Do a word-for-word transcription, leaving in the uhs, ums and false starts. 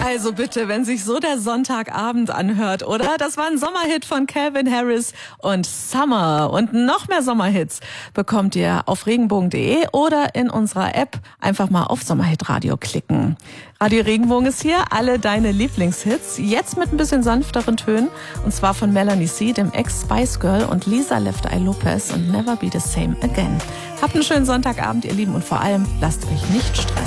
Also bitte, wenn sich so der Sonntagabend anhört, oder? Das war ein Sommerhit von Calvin Harris und Summer. Und noch mehr Sommerhits bekommt ihr auf regenbogen punkt de oder in unserer App. Einfach mal auf Sommerhit-Radio klicken. Radio Regenbogen ist hier, alle deine Lieblingshits. Jetzt mit ein bisschen sanfteren Tönen. Und zwar von Melanie C., dem Ex-Spice Girl, und Lisa Left Eye Lopez und Never Be the Same Again. Habt einen schönen Sonntagabend, ihr Lieben. Und vor allem, lasst euch nicht stressen.